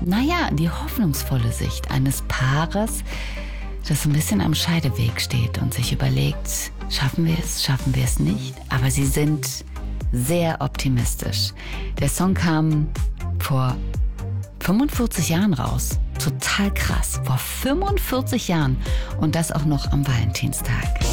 die hoffnungsvolle Sicht eines Paares, das so ein bisschen am Scheideweg steht und sich überlegt, schaffen wir es nicht? Aber sie sind sehr optimistisch. Der Song kam vor 45 Jahren raus. Total krass. Vor 45 Jahren. Und das auch noch am Valentinstag.